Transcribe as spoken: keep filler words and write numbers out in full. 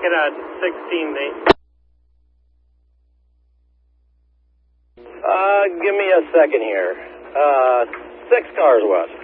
looking at sixteen, Nate. Uh, give me a second here. Uh, six cars west.